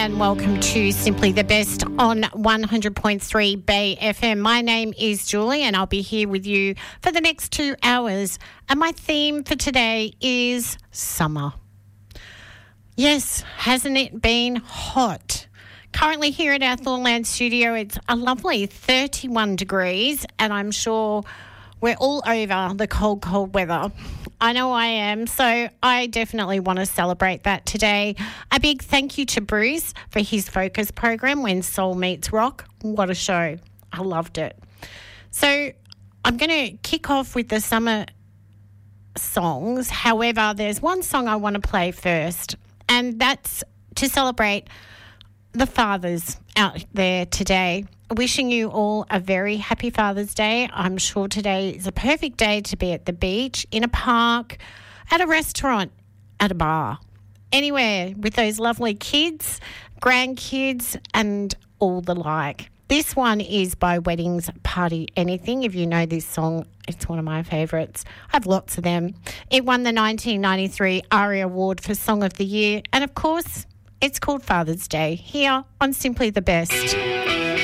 and welcome to Simply the Best on 100.3 Bay FM. My name is Julie and I'll be here with you for the next 2 hours. And my theme for today is summer. Yes, hasn't it been hot? Currently here at our Thornland studio, it's a lovely 31 degrees and I'm sure we're all over the cold, cold weather. I know I am, so I definitely want to celebrate that today. A big thank you to Bruce for his focus program, When Soul Meets Rock. What a show. I loved it. So I'm going to kick off with the summer songs. However, there's one song I want to play first, and that's to celebrate the fathers out there today. Wishing you all a very happy Father's Day. I'm sure today is a perfect day to be at the beach, in a park, at a restaurant, at a bar, anywhere with those lovely kids, grandkids and all the like. This one is by Weddings Party Anything. If you know this song, it's one of my favourites. I have lots of them. It won the 1993 ARIA Award for Song of the Year. And, of course, it's called Father's Day here on Simply the Best.